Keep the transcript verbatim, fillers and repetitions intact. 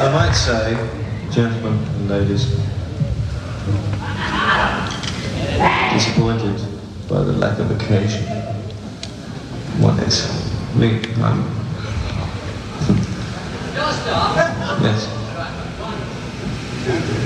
I might say, gentlemen and ladies, disappointed by the lack of occasion. One is me. I'm. Yes.